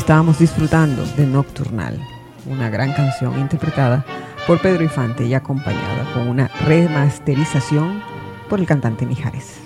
estábamos disfrutando de Nocturnal, una gran canción interpretada por Pedro Infante y acompañada con una remasterización por el cantante Mijares.